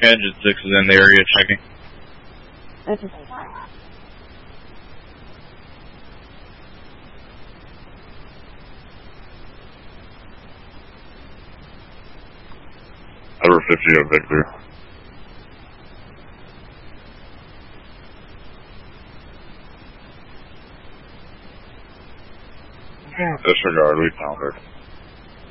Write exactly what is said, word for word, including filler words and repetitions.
Engine six is in the area checking. Okay. Edward fifty of Victor. Disregard, we found her.